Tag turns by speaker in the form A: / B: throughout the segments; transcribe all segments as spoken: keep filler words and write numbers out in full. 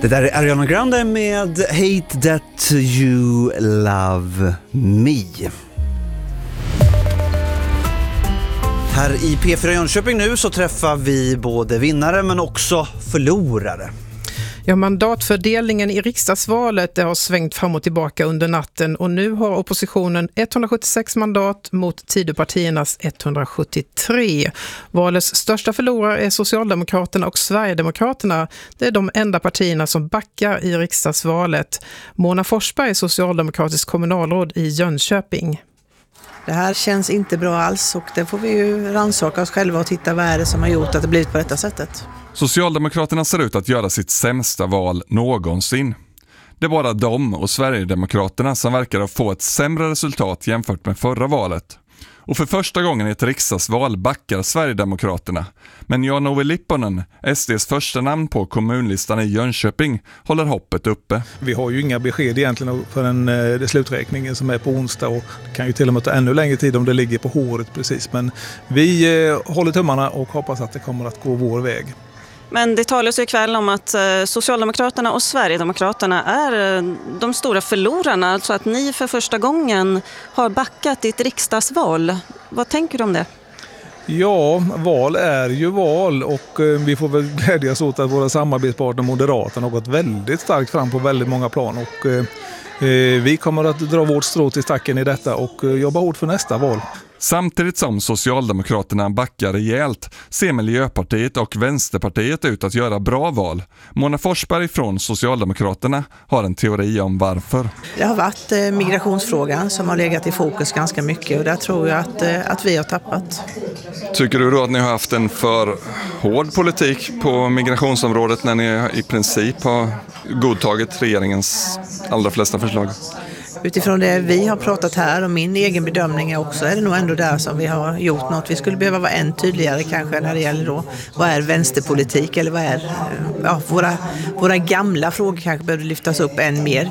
A: Det där är Ariana Grande med Hate That You Love Me. Här i P fyra Jönköping nu så träffar vi både vinnare men också förlorare.
B: Ja, mandatfördelningen i riksdagsvalet det har svängt fram och tillbaka under natten och nu har oppositionen etthundrasjuttiosex mandat mot Tidöpartiernas etthundrasjuttiotre. Valets största förlorare är Socialdemokraterna och Sverigedemokraterna. Det är de enda partierna som backar i riksdagsvalet. Mona Forsberg är socialdemokratisk kommunalråd i Jönköping.
C: Det här känns inte bra alls och det får vi ju rannsaka oss själva och titta vad är det som har gjort att det blivit på detta sättet.
D: Socialdemokraterna ser ut att göra sitt sämsta val någonsin. Det är bara de och Sverigedemokraterna som verkar att få ett sämre resultat jämfört med förra valet. Och för första gången i ett riksdagsval backar Sverigedemokraterna. Men Jan-Ove Lipponen, S D:s första namn på kommunlistan i Jönköping, håller hoppet uppe.
E: Vi har ju inga besked egentligen för den eh, sluträkningen som är på onsdag och det kan ju till och med ta ännu längre tid om det ligger på håret precis. Men vi eh, håller tummarna och hoppas att det kommer att gå vår väg.
F: Men det talas ju ikväll om att Socialdemokraterna och Sverigedemokraterna är de stora förlorarna. Alltså att ni för första gången har backat i ett riksdagsval. Vad tänker du om det?
E: Ja, val är ju val och vi får väl glädjas åt att våra samarbetspartner Moderaterna har gått väldigt starkt fram på väldigt många plan. Och eh, vi kommer att dra vårt strå till stacken i detta och jobba hårt för nästa val.
D: Samtidigt som Socialdemokraterna backar rejält ser Miljöpartiet och Vänsterpartiet ut att göra bra val. Mona Forsberg från Socialdemokraterna har en teori om varför.
C: Det har varit eh, migrationsfrågan som har legat i fokus ganska mycket och där tror jag att, eh, att vi har tappat.
D: Tycker du då att ni har haft en för hård politik på migrationsområdet när ni i princip har godtagit regeringens allra flesta förslag?
C: Utifrån det vi har pratat här och min egen bedömning är också är det nog ändå där som vi har gjort något. Vi skulle behöva vara än tydligare kanske när det gäller då vad är vänsterpolitik eller vad är ja, våra, våra gamla frågor kanske behöver lyftas upp än mer.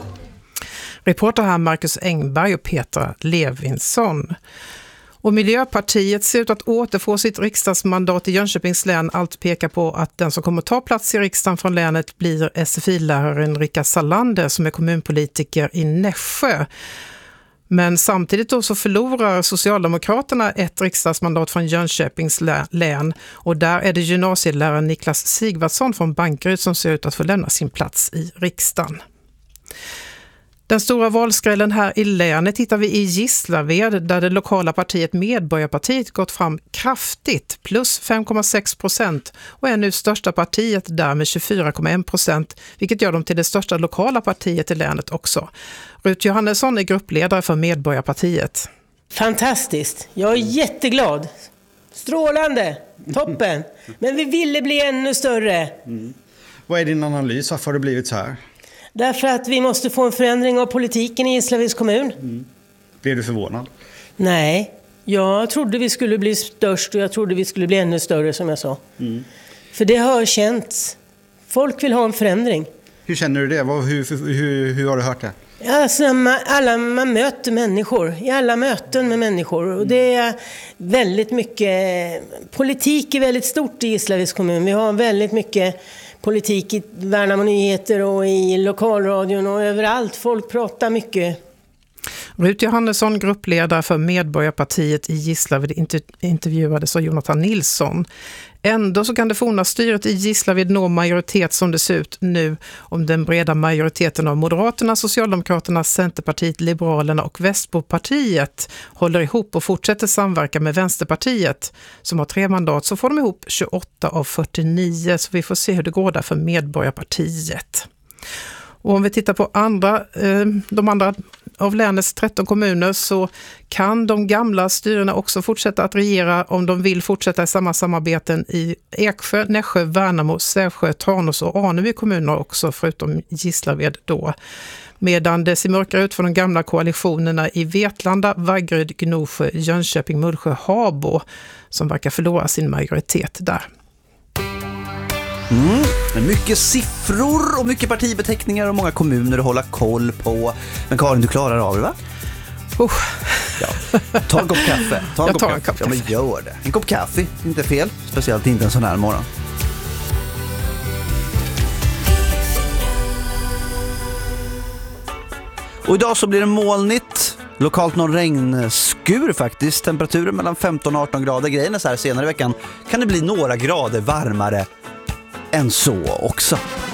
B: Reporter här Marcus Engberg och Petra Levinsson. Och Miljöpartiet ser ut att återfå sitt riksdagsmandat i Jönköpings län. Allt pekar på att den som kommer ta plats i riksdagen från länet blir S F I-läraren Rika Salander som är kommunpolitiker i Nässjö. Men samtidigt då så förlorar Socialdemokraterna ett riksdagsmandat från Jönköpings län. Och där är det gymnasieläraren Niklas Sigvardsson från Bankeryd som ser ut att få lämna sin plats i riksdagen. Den stora valskrällen här i länet hittar vi i Gislaved där det lokala partiet Medborgarpartiet gått fram kraftigt, plus fem komma sex procent och är nu största partiet där med tjugofyra komma en procent, vilket gör dem till det största lokala partiet i länet också. Ruth Johannesson är gruppledare för Medborgarpartiet.
G: Fantastiskt, jag är jätteglad. Strålande, toppen, men vi ville bli ännu större.
H: Mm. Vad är din analys? Varför har det blivit så här?
G: Därför att vi måste få en förändring av politiken i Gislaveds kommun.
H: Mm. Blev du förvånad?
G: Nej, jag trodde vi skulle bli störst och jag trodde vi skulle bli ännu större som jag sa. Mm. För det har känts. Folk vill ha en förändring.
H: Hur känner du det? Hur, hur, hur har du hört det?
G: Alltså, man, alla, man möter människor. I alla möten med människor. Och det är väldigt mycket... Politik är väldigt stort i Gislaveds kommun. Vi har väldigt mycket... politik i Värnamo Nyheter och i lokalradion och överallt. Folk pratar mycket.
B: Ruth Johannesson, gruppledare för Medborgarpartiet i Gislaved, intervjuades av Jonathan Nilsson. Ändå så kan det forna styret i Gislaved nå majoritet som det ser ut nu om den breda majoriteten av Moderaterna, Socialdemokraterna, Centerpartiet, Liberalerna och Västbopartiet håller ihop och fortsätter samverka med Vänsterpartiet som har tre mandat, så får de ihop tjugoåtta av fyrtionio, så vi får se hur det går där för Medborgarpartiet. Och om vi tittar på andra, de andra av länets tretton kommuner så kan de gamla styrena också fortsätta att regera om de vill fortsätta i samma samarbeten i Eksjö, Nässjö, Värnamo, Sävsjö, Tranås och Aneby kommuner också förutom Gislaved då. Medan det ser mörkare ut för de gamla koalitionerna i Vetlanda, Vaggeryd, Gnosjö, Jönköping, Mullsjö, Habo som verkar förlora sin majoritet där.
A: Mm, mycket siffror och mycket partibeteckningar och många kommuner att hålla koll på. Men Karin, du klarar av det, va?
B: Uh.
A: Ja. Ta en kopp kaffe. Ta en
B: Jag
A: kopp
B: tar
A: kaffe.
B: en kopp
A: Ja,
B: kaffe.
A: men gör det. En kopp kaffe, inte fel. Speciellt inte en sån här morgon. Och idag så blir det molnigt. Lokalt någon regnskur faktiskt. Temperaturen mellan femton och arton grader. Grejen är så här, senare i veckan kan det bli några grader varmare än så också.